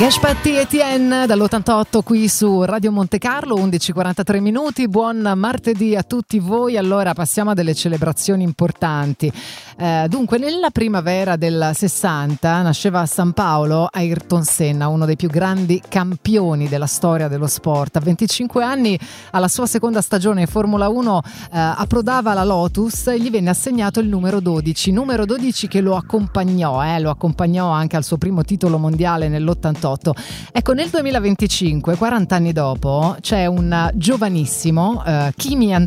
Gashpatti Etienne dall'88 qui su Radio Monte Carlo, 11:43 minuti. Buon martedì a tutti voi. Allora passiamo a delle celebrazioni importanti. Dunque, nella primavera del 60 nasceva a San Paolo Ayrton Senna, uno dei più grandi campioni della storia dello sport. A 25 anni, alla sua seconda stagione in Formula 1, approdava alla Lotus e gli venne assegnato il numero 12 che lo accompagnò anche al suo primo titolo mondiale nell'88. Ecco, nel 2025, 40 anni dopo, c'è un giovanissimo Kimi